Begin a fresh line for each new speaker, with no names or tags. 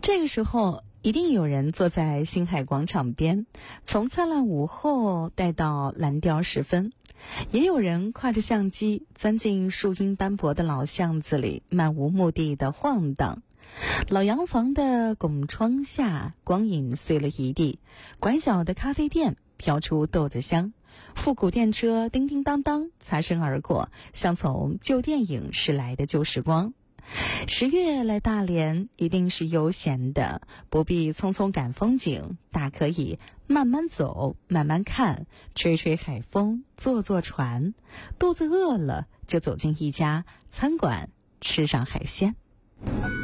这个时候一定有人坐在星海广场边，从灿烂午后待到蓝调时分，也有人挎着相机钻进树荫斑驳的老巷子里，漫无目的的晃荡。老洋房的拱窗下，光影碎了一地，拐角的咖啡店飘出豆子香，复古电车叮叮当当擦身而过，像从旧电影驶来的旧时光。10月来大连一定是悠闲的，不必匆匆赶风景，大可以慢慢走，慢慢看，吹吹海风，坐坐船，肚子饿了就走进一家餐馆，吃上海鲜。